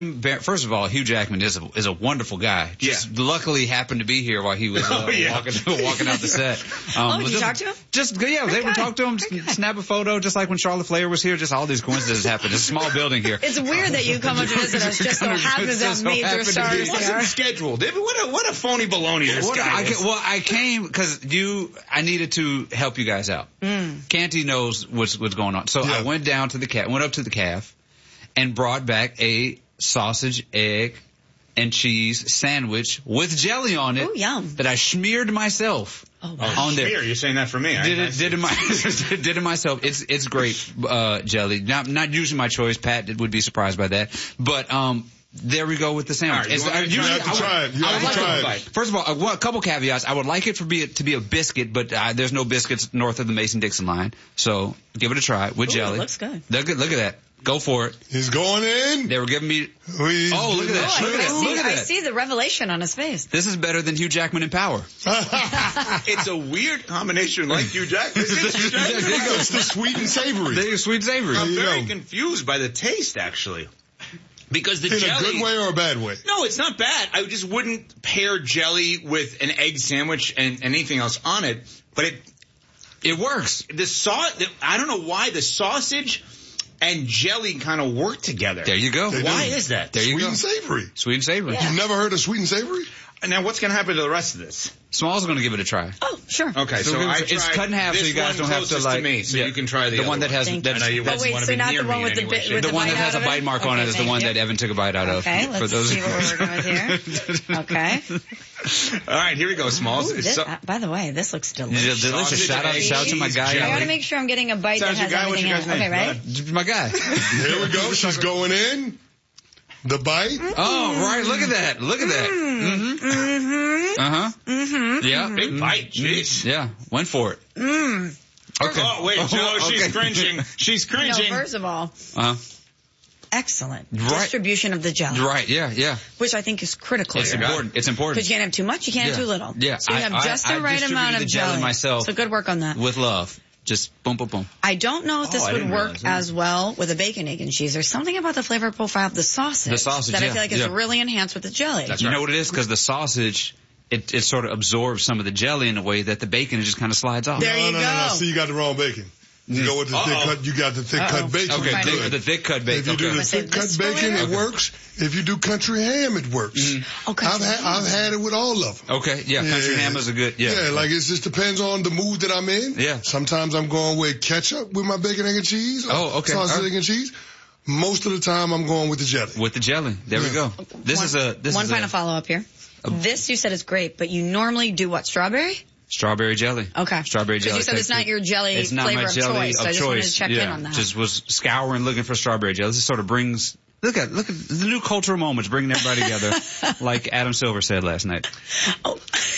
First of all, Hugh Jackman is a wonderful guy. Just luckily happened to be here while he was walking out the set. Did you talk to him? They would talk to him, snap a photo, just like when Charlotte Flair was here. Just all these coincidences happened. It's a small building here. It's weird that you come up to visit us just so happens that major stars It wasn't scheduled. What a phony baloney this guy is. I came because I needed to help you guys out. Canty knows what's going on. So I went down to went up to the calf and brought back a sausage, egg, and cheese sandwich with jelly on it. Oh, yum. That I smeared myself on there. You're saying that for me. Did it myself. It's great jelly. Not usually my choice. Pat would be surprised by that. But there we go with the sandwich. Right, you have to try it. First of all, a couple caveats. I would like it to be a biscuit, but there's no biscuits north of the Mason-Dixon line. So give it a try with jelly. It looks good. Look at that. Go for it. He's going in. They were giving me. Look at that. I see the revelation on his face. This is better than Hugh Jackman in Power. It's a weird combination like Hugh Jackman. It's the sweet and savory. I'm very confused by the taste, actually. Because the jelly. In a good way or a bad way? No, it's not bad. I just wouldn't pair jelly with an egg sandwich and anything else on it. But it works. I don't know why the sausage and jelly kind of work together. There you go. Why is that? There you go. Sweet and savory. Yeah. You've never heard of sweet and savory? Now, what's going to happen to the rest of this? Small's going to give it a try. Oh, sure. Okay, so it's cut in half, so you guys don't have to to me, so you can try the one that has. I know you not the one with the one that has a bite mark on it is the one that Evan took a bite out of. Okay, let's see what we're going with here. Okay. All right, here we go, Smalls. By the way, this looks delicious. Delicious. Shout out to my guy. I got to make sure I'm getting a bite that has everything in it. Okay, right? My guy. Here we go. She's going in. The bite. Oh, right. Look at that. Yeah. Big bite. Jeez. Yeah. Went for it. Okay. Oh, wait, Joe. She's cringing. She's cringing. No, first of all. Excellent distribution of the jelly. Right, yeah. Which I think is critical. It's important. Because you can't have too much, you can't have too little. Yeah. So you have just the right amount of jelly myself. So good work on that. With love. Just boom, boom, boom. I don't know if this would work as well with a bacon, egg, and cheese. There's something about the flavor profile of the sausage that I feel like is really enhanced with the jelly. That's right. You know what it is? Because the sausage, it sort of absorbs some of the jelly in a way that the bacon just kind of slides off. There you go. No. See, you got the wrong bacon. You go with the thick cut. You got the thick cut bacon. Okay, the thick cut bacon. If you do the thick cut bacon, it works. If you do country ham, it works. I've had it with all of them. Okay, country ham is a good. Yeah, like it just depends on the mood that I'm in. Yeah. Sometimes I'm going with ketchup with my bacon, egg, and cheese. Sausage, egg, and cheese. Most of the time, I'm going with the jelly. With the jelly. There we go. This is one final follow up here. This you said is great, but you normally do what? Strawberry? Strawberry jelly. Okay. Strawberry jelly. Because you said it's not your jelly flavor of choice. So I just wanted to check in on that. Just was scouring looking for strawberry jelly. This sort of brings, look at the new cultural moments bringing everybody together, like Adam Silver said last night. By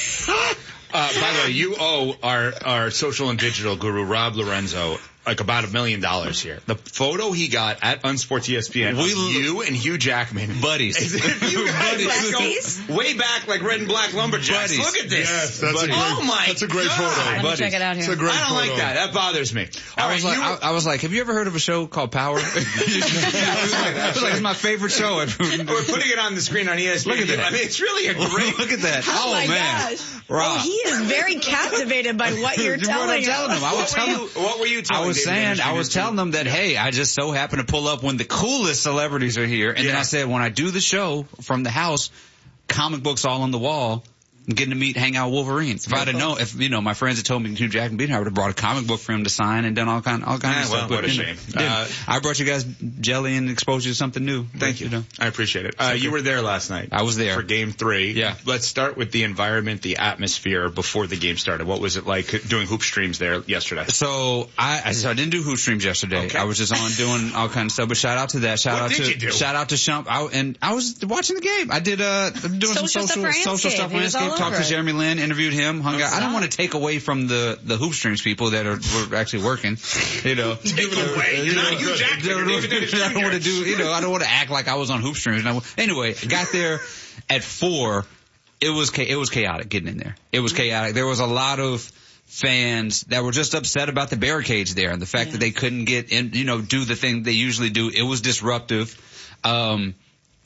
the way, you owe our social and digital guru, Rob Lorenzo, like about $1 million here. The photo he got at Unsports ESPN, you and Hugh Jackman, buddies. You guys go way back like red and black lumberjacks. Look at this. Yes, that's a great photo. Let me check it out here. It's a great I don't like that. That bothers me. I was like, have you ever heard of a show called Power? It was like, it's my favorite show. We're putting it on the screen on ESPN. Look at that. I mean, it's really a great. Look at that. Oh my man. Gosh. Rob. He is very captivated by what you're telling him. What were you telling him? I was telling them that, hey, I just so happen to pull up when the coolest celebrities are here. And then I said, when I do the show from the house, comic books all on the wall, I'm getting to hang out with Wolverine. If I'd have known, my friends had told me Hugh Jackman being here, I would have brought a comic book for him to sign and done all kind of stuff. What a shame. I brought you guys jelly and exposed you to something new. Thank you. I appreciate it. You were there last night. I was there. For Game 3. Yeah. Let's start with the environment, the atmosphere before the game started. What was it like doing hoop streams there yesterday? So I didn't do hoop streams yesterday. Okay. I was just on doing all kinds of stuff. But shout out to that. Shout out to Shump. I was watching the game. I did doing some social stuff for Landscape. Talked to Jeremy Lin. Interviewed him, hung out. I don't want to take away from the hoop streams people that were actually working. Take away. You're not Hugh Jackman. I don't want to do. I don't want to act like I was on hoop streams. Anyway, got there at 4. It was chaotic getting in there. It was chaotic. There was a lot of fans that were just upset about the barricades there and the fact that they couldn't get in. Do the thing they usually do. It was disruptive.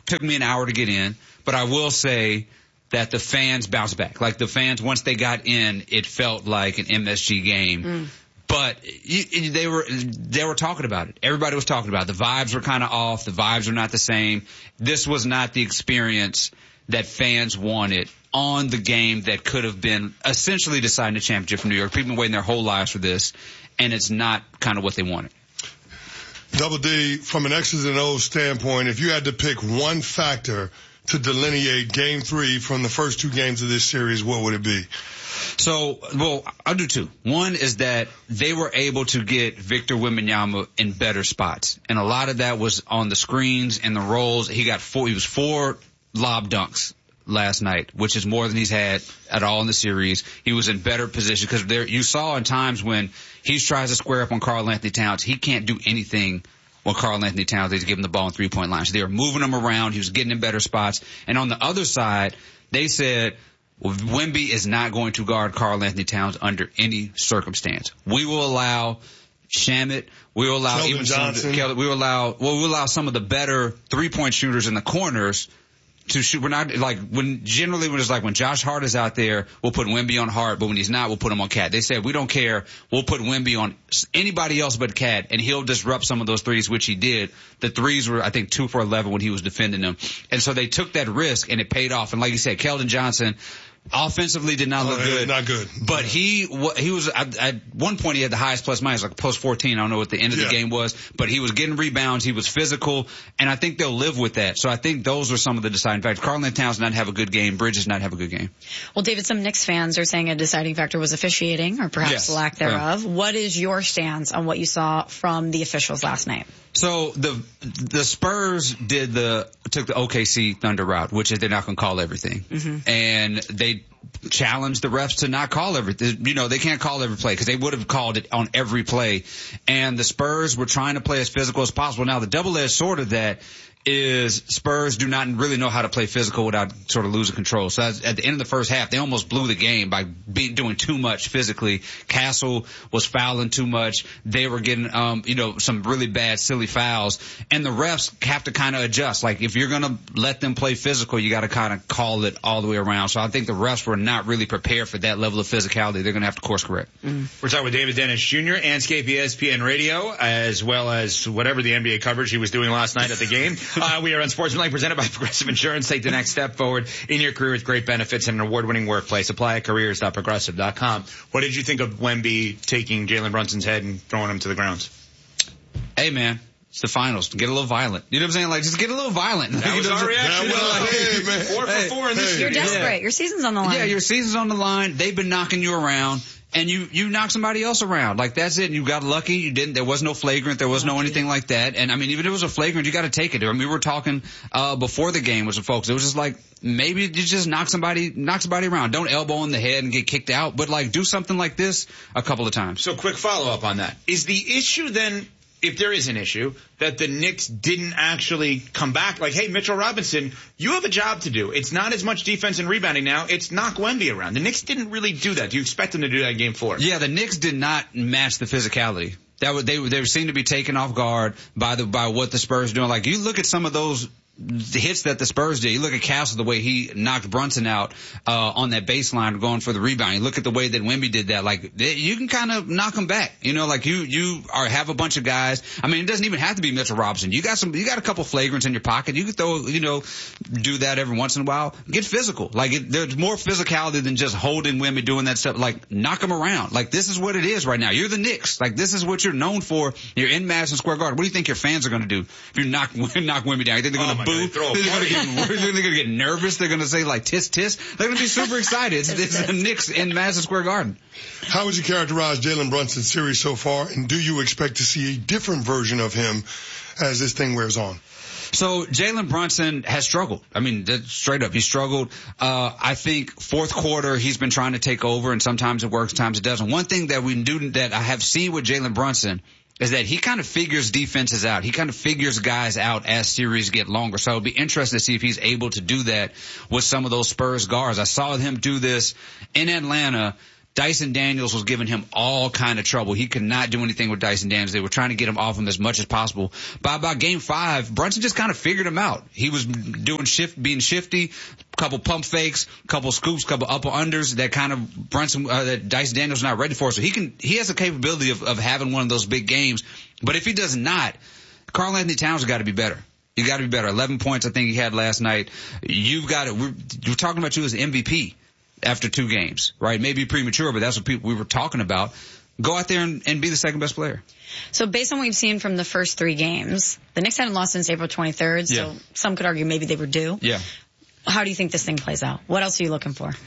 took me an hour to get in, but I will say that the fans bounced back. Like the fans, once they got in, it felt like an MSG game. But they were talking about it. Everybody was talking about it. The vibes were kind of off. The vibes were not the same. This was not the experience that fans wanted on the game that could have been essentially deciding the championship for New York. People have been waiting their whole lives for this, and it's not kind of what they wanted. Double D, from an X's and O's standpoint, if you had to pick one factor to delineate Game 3 from the first 2 games of this series, what would it be? So, well, I'll do 2. One is that they were able to get Victor Wembanyama in better spots. And a lot of that was on the screens and the rolls. He was 4 lob dunks last night, which is more than he's had at all in the series. He was in better position because you saw in times when he tries to square up on Karl-Anthony Towns, he can't do anything when Karl-Anthony Towns is giving the ball in 3-point line. So they were moving him around. He was getting in better spots. And on the other side, they said, well, Wemby is not going to guard Karl-Anthony Towns under any circumstance. We will allow Shamet. We will allow Keldon Johnson. We'll allow some of the better 3-point shooters in the corners to shoot. We're not like when Josh Hart is out there, we'll put Wemby on Hart, but when he's not, we'll put him on Cat. They said we don't care. We'll put Wemby on anybody else but Cat, and he'll disrupt some of those threes, which he did. The threes were, I think, 2 for 11 when he was defending them, and so they took that risk, and it paid off. And like you said, Keldon Johnson offensively did not look good. Not good. But he was at one point he had the highest plus minus, like plus 14. I don't know what the end of the game was, but he was getting rebounds. He was physical, and I think they'll live with that. So I think those are some of the deciding factors. Karl-Anthony Towns not have a good game. Bridges not have a good game. Well, David, some Knicks fans are saying a deciding factor was officiating, or perhaps lack thereof. What is your stance on what you saw from the officials last night? So the Spurs took the OKC Thunder route, which is they're not going to call everything. And they challenged the refs to not call everything. You know, they can't call every play because they would have called it on every play. And the Spurs were trying to play as physical as possible. Now, the double-edged sword of that is Spurs do not really know how to play physical without sort of losing control. So at the end of the first half, they almost blew the game by doing too much physically. Castle was fouling too much. They were getting, some really bad, silly fouls. And the refs have to kind of adjust. Like, if you're going to let them play physical, you got to kind of call it all the way around. So I think the refs were not really prepared for that level of physicality. They're going to have to course correct. We're talking with David Dennis Jr., Anscape ESPN Radio, as well as whatever the NBA coverage he was doing last night at the game. We are on Sportsmanlike, presented by Progressive Insurance. Take the next step forward in your career with great benefits and an award-winning workplace. Apply at careers.progressive.com. What did you think of Wemby taking Jalen Brunson's head and throwing him to the ground? Hey, man. It's the finals. Get a little violent. You know what I'm saying? Like, just get a little violent. That was our reaction. 4 for 4 in this You're desperate. Your season's on the line. Yeah, your season's on the line. They've been knocking you around. And you knock somebody else around. Like, that's it. You got lucky. There was no flagrant. There was no anything like that. And I mean, even if it was a flagrant, you got to take it. I mean, we were talking, before the game with some folks. It was just like, maybe you just knock somebody around. Don't elbow in the head and get kicked out, but like, do something like this a couple of times. So quick follow up on that. Is the issue then, if there is an issue, that the Knicks didn't actually come back? Like, hey, Mitchell Robinson, you have a job to do. It's not as much defense and rebounding now. It's knock Wemby around. The Knicks didn't really do that. Do you expect them to do that in Game 4? Yeah, the Knicks did not match the physicality. They seemed to be taken off guard by what the Spurs are doing. Like, you look at some of those hits that the Spurs did. You look at Castle, the way he knocked Brunson out on that baseline going for the rebound. You look at the way that Wemby did that. Like, you can kind of knock them back. You know, like you have a bunch of guys. I mean, it doesn't even have to be Mitchell Robinson. You got a couple flagrants in your pocket. You can do that every once in a while. Get physical. Like, there's more physicality than just holding Wemby, doing that stuff. Like, knock them around. Like, this is what it is right now. You're the Knicks. Like, this is what you're known for. You're in Madison Square Garden. What do you think your fans are going to do if you knock Wemby down? You think they're going to boo? They're going to get nervous. They're going to say, like, tis, tis. They're going to be super excited. It's the Knicks in Madison Square Garden. How would you characterize Jalen Brunson's series so far, and do you expect to see a different version of him as this thing wears on? So Jalen Brunson has struggled. I mean, straight up, he struggled. I think fourth quarter, he's been trying to take over, and sometimes it works, sometimes it doesn't. One thing that I have seen with Jalen Brunson is that he kind of figures defenses out. He kind of figures guys out as series get longer. So it'll be interesting to see if he's able to do that with some of those Spurs guards. I saw him do this in Atlanta, Dyson Daniels was giving him all kind of trouble. He could not do anything with Dyson Daniels. They were trying to get him off him as much as possible. By about game 5, Brunson just kind of figured him out. He was doing being shifty, a couple pump fakes, a couple scoops, a couple upper unders that kind of that Dyson Daniels not ready for. So he has the capability of having one of those big games. But if he does not, Karl-Anthony Towns has got to be better. You got to be better. 11 points I think he had last night. You've got it. We're talking about you as MVP after 2 games, right? Maybe premature, but that's what we were talking about. Go out there and be the second best player. So based on what we've seen from the first 3 games, the Knicks hadn't lost since April 23rd, so some could argue maybe they were due. Yeah. How do you think this thing plays out? What else are you looking for?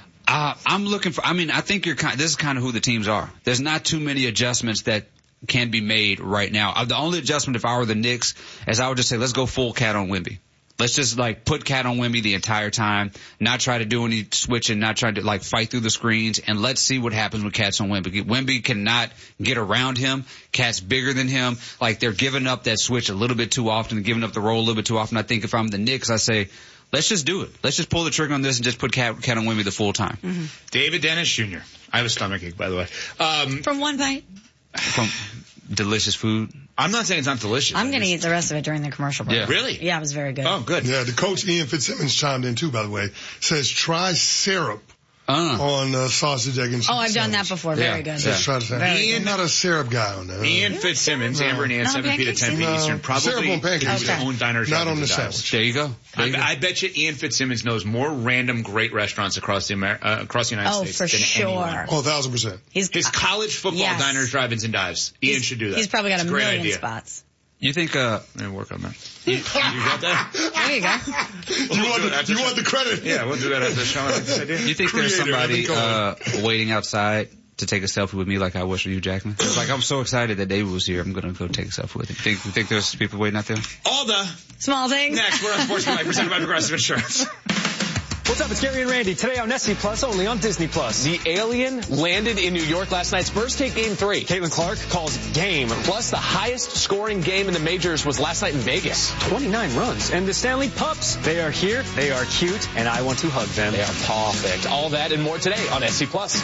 I'm looking for, I think this is kind of who the teams are. There's not too many adjustments that can be made right now. The only adjustment if I were the Knicks is I would just say, let's go full Cat on Wemby. Let's just put Cat on Wemby the entire time, not try to do any switching, not try to fight through the screens, and let's see what happens with Cat's on Wemby. Wemby cannot get around him. Cat's bigger than him. They're giving up that switch a little bit too often, giving up the roll a little bit too often. I think if I'm the Knicks, I say, let's just do it. Let's just pull the trigger on this and just put Cat on Wemby the full time. Mm-hmm. David Dennis Jr. I have a stomachache, by the way. From one bite? From delicious food. I'm not saying it's not delicious. I'm going to eat the rest of it during the commercial break. Yeah. Really? Yeah, it was very good. Oh, good. Yeah, the coach Ian Fitzsimmons chimed in too, by the way. Says try syrup on sausage, egg, and cheese. Oh, I've done that before. Very good. Just try to say. I'm not a syrup guy on that. Ian Fitzsimmons, Amber and Ian, 7 feet at 10 feet Eastern. Probably syrup on pancakes. His own diner. Not on the sandwich. There you go. I bet you Ian Fitzsimmons knows more random great restaurants across the United States for than sure. anyone. Oh, 1,000%. His college football diners, drive-ins, and dives. Ian should do that. He's probably got a million spots. You think, maybe work on that. You got that? There you go. You want the credit? Yeah, we'll do that after the show. I like this idea. You think there's somebody, waiting outside to take a selfie with me like I was with you, Jackman? I'm so excited that David was here. I'm going to go take a selfie with him. You think there's people waiting out there? All the small things. Next, we're on Sports Tonight, presented by Progressive Insurance. What's up? It's Gary and Randy. Today on Nessie Plus, only on Disney Plus. The alien landed in New York last night. Spurs take game 3. Caitlin Clark calls game. Plus, the highest scoring game in the majors was last night in Vegas. 29 runs. And the Stanley Pups, they are here. They are cute. And I want to hug them. They are perfect. All that and more today on SC Plus.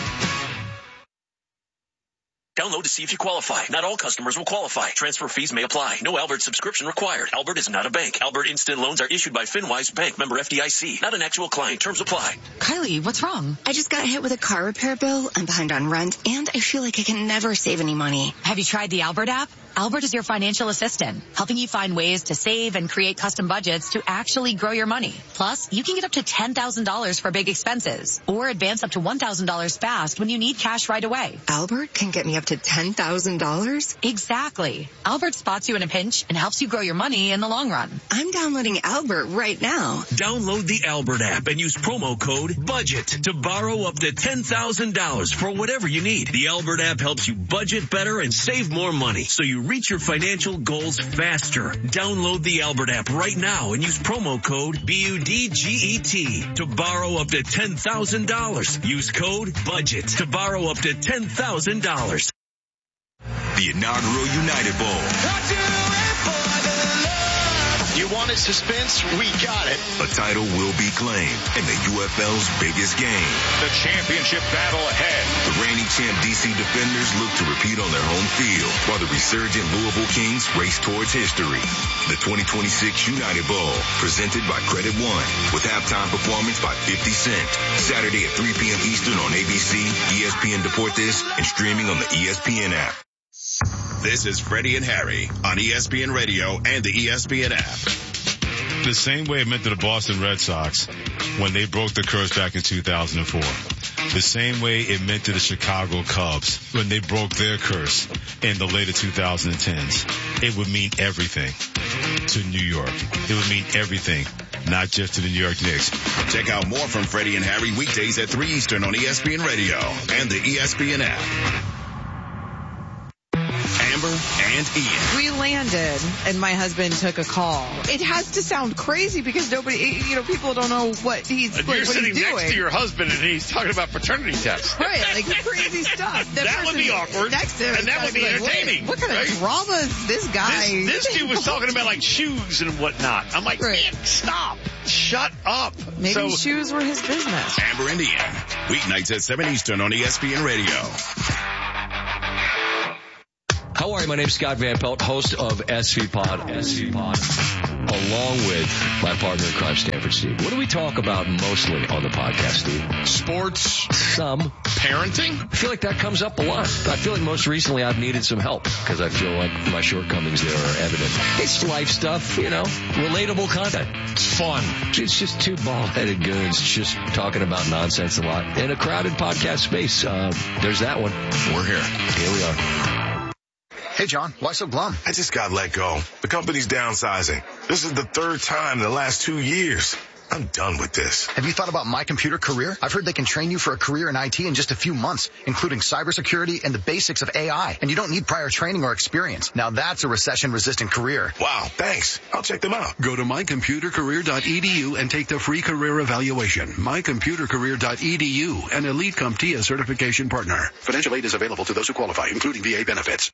Download to see if you qualify. Not all customers will qualify. Transfer fees may apply. No Albert subscription required. Albert is not a bank. Albert Instant Loans are issued by FinWise Bank, member FDIC. Not an actual client. Terms apply. Kylie, what's wrong? I just got hit with a car repair bill. I'm behind on rent, and I feel like I can never save any money. Have you tried the Albert app? Albert is your financial assistant, helping you find ways to save and create custom budgets to actually grow your money. Plus, you can get up to $10,000 for big expenses, or advance up to $1,000 fast when you need cash right away. Albert can get me up to $10,000? Exactly. Albert spots you in a pinch and helps you grow your money in the long run. I'm downloading Albert right now. Download the Albert app and use promo code BUDGET to borrow up to $10,000 for whatever you need. The Albert app helps you budget better and save more money, so you reach your financial goals faster. Download the Albert app right now and use promo code BUDGET to borrow up to $10,000. Use code BUDGET to borrow up to $10,000. The inaugural United Bowl. You wanted suspense? We got it. A title will be claimed in the UFL's biggest game. The championship battle ahead. The reigning champ DC Defenders look to repeat on their home field, while the resurgent Louisville Kings race towards history. The 2026 United Bowl, presented by Credit One, with halftime performance by 50 Cent. Saturday at 3 p.m. Eastern on ABC, ESPN Deportes, and streaming on the ESPN app. This is Freddie and Harry on ESPN Radio and the ESPN app. The same way it meant to the Boston Red Sox when they broke the curse back in 2004. The same way it meant to the Chicago Cubs when they broke their curse in the later 2010s. It would mean everything to New York. It would mean everything, not just to the New York Knicks. Check out more from Freddie and Harry weekdays at 3 Eastern on ESPN Radio and the ESPN app. Amber and Ian. We landed, and my husband took a call. It has to sound crazy because nobody, people don't know what he's and like, you're what sitting he's doing. next to your husband, and he's talking about paternity tests. Right, like crazy stuff. That would be awkward, next to him, and that would be entertaining. What kind of drama is this guy? This dude was talking about like shoes and whatnot. I'm like, man, stop. shut up. Maybe shoes were his business. Amber Indian, weeknights at 7 Eastern on ESPN Radio. How are you? My name's Scott Van Pelt, host of SV Pod, along with my partner in crime, Stanford Steve. What do we talk about mostly on the podcast, Steve? Sports. Some. Parenting? I feel like that comes up a lot. I feel like most recently I've needed some help because I feel like my shortcomings there are evident. It's life stuff, relatable content. It's fun. It's just two bald-headed goons just talking about nonsense a lot in a crowded podcast space. There's that one. We're here. Here we are. Hey, John, why so glum? I just got let go. The company's downsizing. This is the third time in the last 2 years. I'm done with this. Have you thought about My Computer Career? I've heard they can train you for a career in IT in just a few months, including cybersecurity and the basics of AI. And you don't need prior training or experience. Now that's a recession-resistant career. Wow, thanks. I'll check them out. Go to mycomputercareer.edu and take the free career evaluation. mycomputercareer.edu, an Elite CompTIA certification partner. Financial aid is available to those who qualify, including VA benefits.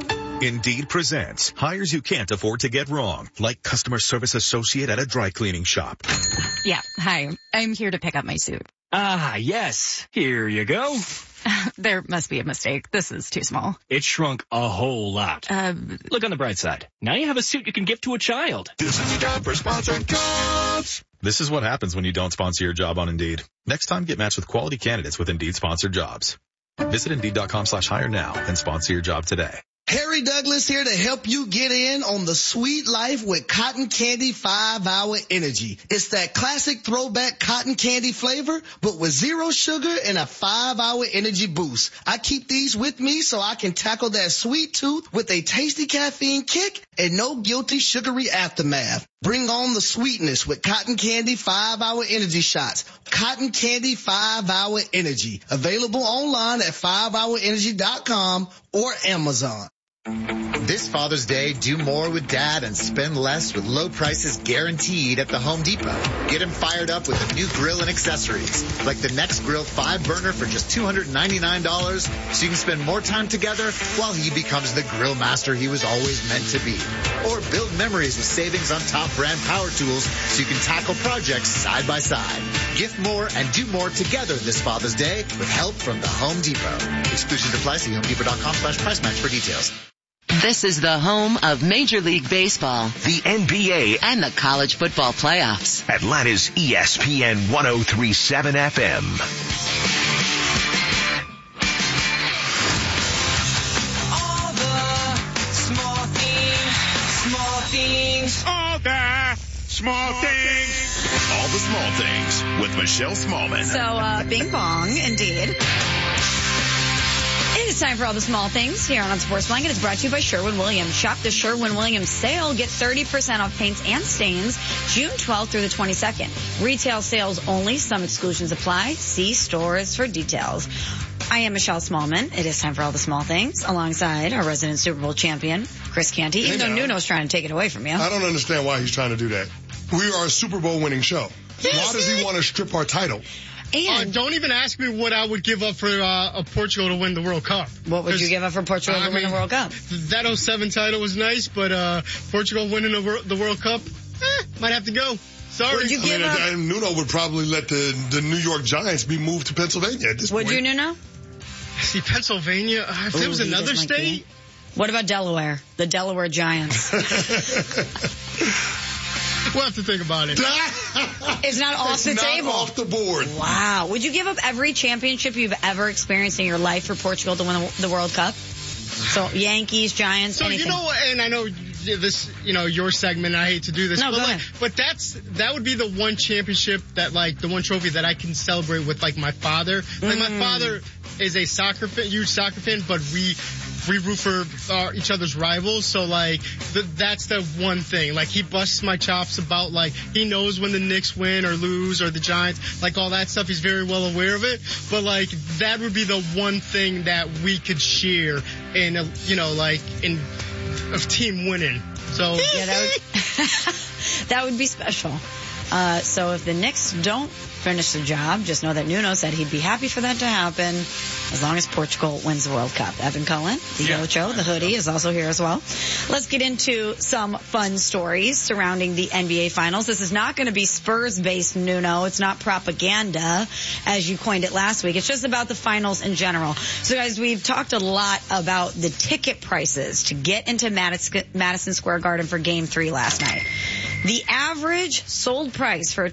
Indeed presents hires you can't afford to get wrong, like customer service associate at a dry cleaning shop. Yeah, hi. I'm here to pick up my suit. Ah, yes. Here you go. There must be a mistake. This is too small. It shrunk a whole lot. Look on the bright side. Now you have a suit you can give to a child. This is time for sponsored jobs. This is what happens when you don't sponsor your job on Indeed. Next time, get matched with quality candidates with Indeed sponsored jobs. Visit Indeed.com/hire now and sponsor your job today. Harry Douglas here to help you get in on the sweet life with Cotton Candy 5-Hour Energy. It's that classic throwback cotton candy flavor, but with zero sugar and a 5-hour energy boost. I keep these with me so I can tackle that sweet tooth with a tasty caffeine kick and no guilty sugary aftermath. Bring on the sweetness with Cotton Candy 5-Hour Energy Shots. Cotton Candy 5-Hour Energy. Available online at 5hourenergy.com or Amazon. This Father's Day, do more with Dad and spend less with low prices guaranteed at the Home Depot. Get him fired up with a new grill and accessories, like the Next Grill 5-burner for just $299, so you can spend more time together while he becomes the grill master he was always meant to be. Or build memories with savings on top brand power tools so you can tackle projects side by side. Gift more and do more together this Father's Day with help from the Home Depot. Exclusions apply. See HomeDepot.com/price match for details. This is the home of Major League Baseball, the NBA, and the college football playoffs. Atlanta's ESPN 103.7 FM. All the small things. All the small things. All the small things with Michelle Smallman. So, bing bong, indeed. It is time for all the small things here on Sports Blanket. It's brought to you by Sherwin-Williams. Shop the Sherwin-Williams sale. Get 30% off paints and stains June 12th through the 22nd. Retail sales only. Some exclusions apply. See stores for details. I am Michelle Smallman. It is time for all the small things alongside our resident Super Bowl champion, Chris Canty, even though Nuno's trying to take it away from you. I don't understand why he's trying to do that. We are a Super Bowl winning show. Why does he want to strip our title? And don't even ask me what I would give up for Portugal to win the World Cup. What would you give up for Portugal to win the World Cup? That 07 title was nice, but Portugal winning the World Cup, might have to go. Sorry. Would you give up? Nuno would probably let the New York Giants be moved to Pennsylvania at this point. Would you, Nuno? See, Pennsylvania, if it was another state. What about Delaware? The Delaware Giants. We'll have to think about it. It's not off the table. Off the board. Wow. Would you give up every championship you've ever experienced in your life for Portugal to win the World Cup? So Yankees, Giants, anything. And I know this, your segment, I hate to do this. No, go ahead. But that would be the one championship that, the one trophy that I can celebrate with, my father. My father is a huge soccer fan, but we root for each other's rivals. So, that's the one thing. He busts my chops about, he knows when the Knicks win or lose or the Giants, all that stuff. He's very well aware of it. But, that would be the one thing that we could share in, of team winning. So yeah, that would be special. So if the Knicks don't finish the job, just know that Nuno said he'd be happy for that to happen as long as Portugal wins the World Cup. Evan Cullen, the Ocho, the hoodie, is also here as well. Let's get into some fun stories surrounding the NBA Finals. This is not going to be Spurs-based, Nuno. It's not propaganda, as you coined it last week. It's just about the finals in general. So, guys, we've talked a lot about the ticket prices to get into Madison Square Garden for Game 3 last night. The average sold price for a